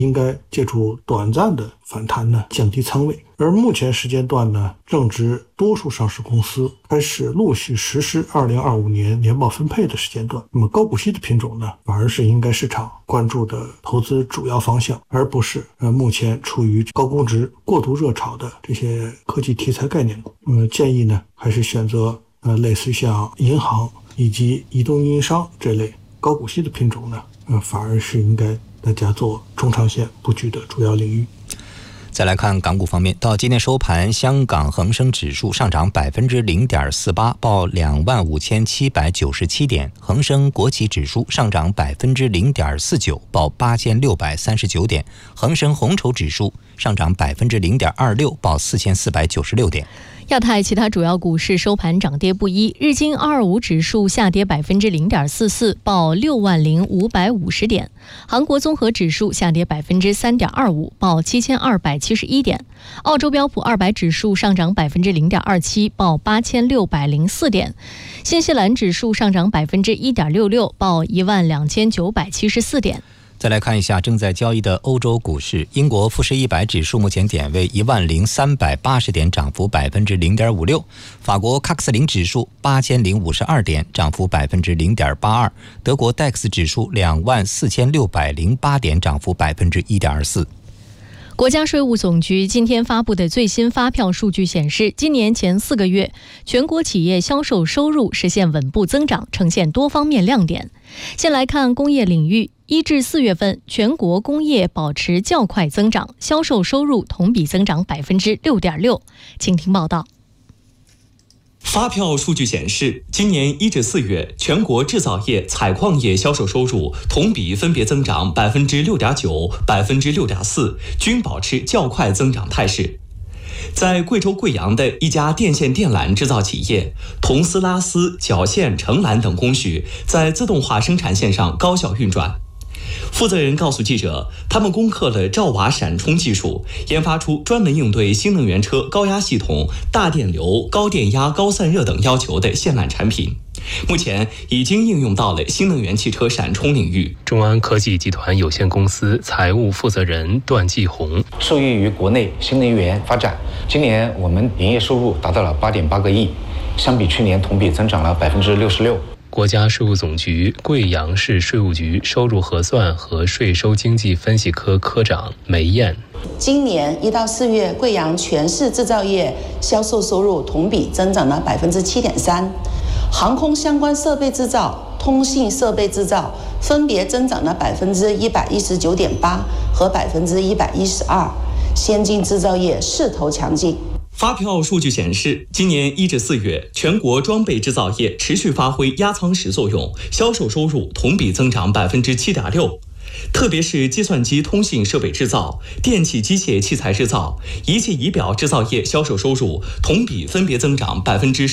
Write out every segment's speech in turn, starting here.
应该借助短暂的反弹呢，降低仓位。而目前时间段呢，正值多数上市公司开始陆续实施2025年年报分配的时间段，那么高股息的品种呢，反而是应该市场关注的投资主要方向，而不是目前处于高估值、过度热炒的这些科技题材概念股。建议呢，还是选择类似于像银行以及移动运营商这类高股息的品种呢，反而是应该大家做中长线布局的主要领域。 再来看港股方面，到今天收盘，香港恒生指数上涨 0.48%， 报25,797点；恒生国企指数上涨 0.49%， 报8,639点；恒生红筹指数上涨 0.26%， 报4,496点。 亚太其他主要股市收盘涨跌不一，日经225指数下跌 0.44%， 报60550点；韩国综合指数下跌 3.25%， 报7271点；澳洲标普200指数上涨 0.27%， 报8604点；新西兰指数上涨 1.66%， 报12974点。 再来看一下正在交易的欧洲股市，英国富时100指数目前点位10380点，涨幅 0.56%； 法国喀克斯林指数8052点，涨幅 0.82%； 德国 DAX 指数24608点，涨幅 1.24%。 国家税务总局今天发布的最新发票数据显示，今年前4个月，全国企业销售收入实现稳步增长，呈现多方面亮点。先来看工业领域，1至4月份，全国工业保持较快增长，销售收入同比增长 6.6%。请听报道。 发票数据显示，今年1至4月，全国制造业、采矿业销售收入同比分别增长 6.9%、6.4%， 均保持较快增长态势。在贵州贵阳的一家电线电缆制造企业，铜丝、拉丝、绞线、承缆等工序在自动化生产线上高效运转。负责人告诉记者，他们攻克了兆瓦闪充技术，研发出专门应对新能源车高压系统、大电流、高电压、高散热等要求的线缆产品，目前已经应用到了新能源汽车闪充领域。 中安科技集团有限公司财务负责人段继红： 受益于国内新能源发展，今年我们营业收入达到了8.8个亿，相比去年同比增长了66%。 国家税务总局贵阳市税务局收入核算和税收经济分析科科长梅燕： 今年1到4月，贵阳全市制造业销售收入同比增长了 7.3%， 航空相关设备制造、通信设备制造分别增长了 119.8% 和 112%， 先进制造业势头强劲。 发票数据显示，今年1至4月，全国装备制造业持续发挥压舱石作用，销售收入同比增长 7.6%。特别是计算机通信设备制造、电气机械器材制造、仪器仪表制造业销售收入同比分别增长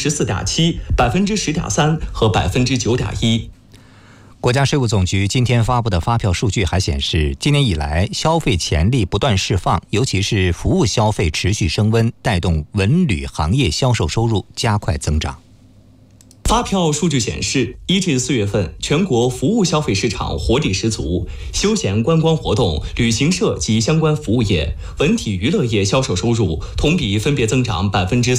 14.7%、10.3% 和 9.1%。 国家税务总局今天发布的发票数据还显示，今年以来消费潜力不断释放，尤其是服务消费持续升温，带动文旅行业销售收入加快增长。 发票数据显示，1至4月份，全国服务消费市场活力十足，休闲观光活动、旅行社及相关服务业、文体娱乐业销售收入同比分别增长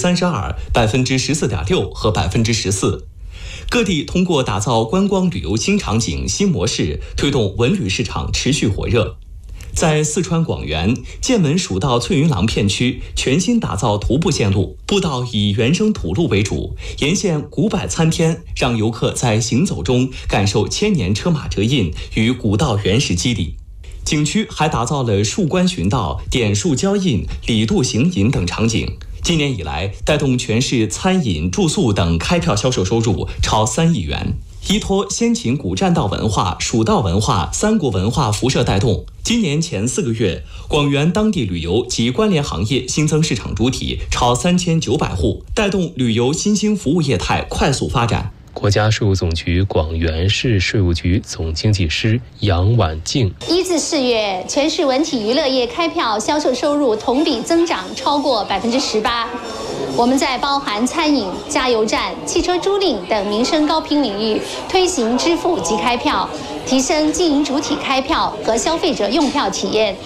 32%、14.6% 和 14%。各地通过打造观光旅游新场景、新模式，推动文旅市场持续火热。在四川广元，剑门蜀道翠云廊片区全新打造徒步线路，步道以原生土路为主，沿线古柏参天，让游客在行走中感受千年车马辙印与古道原始肌理。景区还打造了树冠寻道、点树交印、里渡行吟等场景。今年以来，带动全市餐饮、住宿等开票销售收入超3亿元。依托先秦古栈道文化、蜀道文化、三国文化辐射带动，今年前4个月，广元当地旅游及关联行业新增市场主体超3900户，带动旅游新兴服务业态快速发展。 国家税务总局广元市税务局总经济师杨婉静 ：1至4月，全市文体娱乐业开票销售收入同比增长超过18%。我们在包含餐饮、加油站、汽车租赁等民生高频领域推行支付及开票，提升经营主体开票和消费者用票体验，